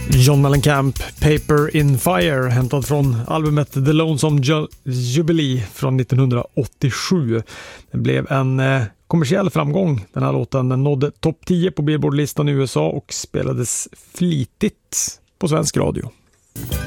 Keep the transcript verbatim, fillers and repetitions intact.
John Mellencamp, Paper in Fire, hämtad från albumet The Lonesome Ju- Jubilee från nittonhundraåttiosju. Det blev en eh, kommersiell framgång. Den här låten den nådde topp tio på Billboard-listan i U S A och spelades flitigt på svensk radio.